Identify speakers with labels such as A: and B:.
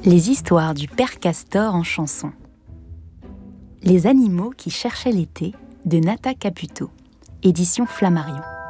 A: Les histoires du père Castor en chanson. Les animaux qui cherchaient l'été de Nata Caputo, édition Flammarion.